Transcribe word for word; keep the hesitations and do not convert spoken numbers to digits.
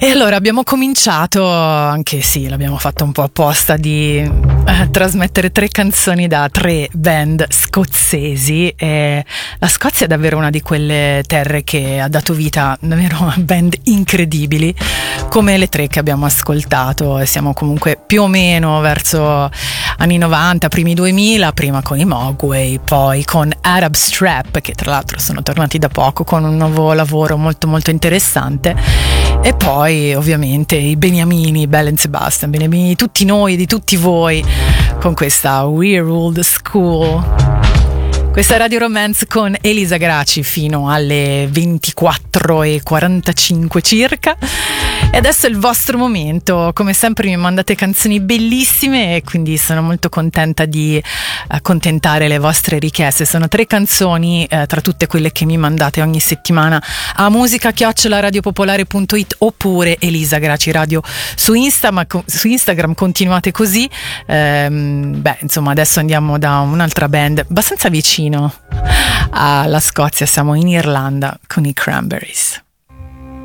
E allora abbiamo cominciato, anche sì, l'abbiamo fatto un po' apposta, di eh, trasmettere tre canzoni da tre band scozzesi. E la Scozia è davvero una di quelle terre che ha dato vita davvero a band incredibili, come le tre che abbiamo ascoltato, e siamo comunque più o meno verso anni novanta, primi duemila, prima con i Mogwai, poi con Arab Strap, che tra l'altro sono tornati da poco con un nuovo lavoro molto molto interessante, e poi ovviamente i beniamini, Belle and Sebastian, beniamini di tutti noi, di tutti voi, con questa We Ruled School. Questa è Radio Romance con Elisa Graci fino alle ventiquattro e quarantacinque circa. E adesso è il vostro momento. Come sempre mi mandate canzoni bellissime e quindi sono molto contenta di accontentare le vostre richieste. Sono tre canzoni eh, tra tutte quelle che mi mandate ogni settimana a musica chiocciola radiopopolare punto it oppure Elisa Graci Radio su Insta, ma co- su Instagram continuate così. Ehm, beh, insomma, adesso andiamo da un'altra band abbastanza vicino alla Scozia, siamo in Irlanda con i Cranberries.